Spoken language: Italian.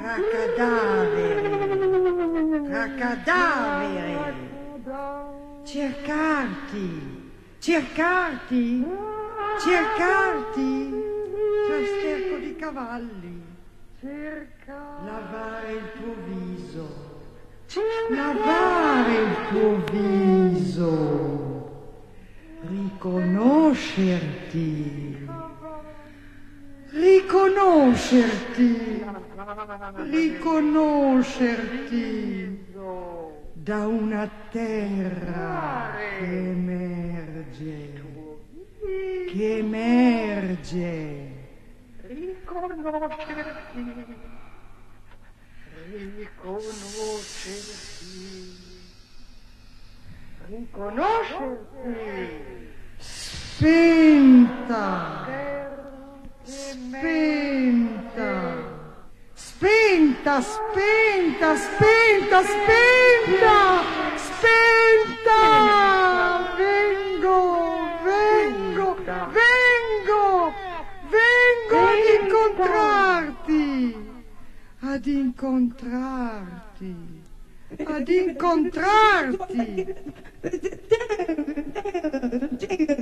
tra cadaveri, cercarti, tra sterco di cavalli, lavare il tuo viso, riconoscerti da una terra che emerge. Riconoscerti. Spenta. Vengo ad incontrarti.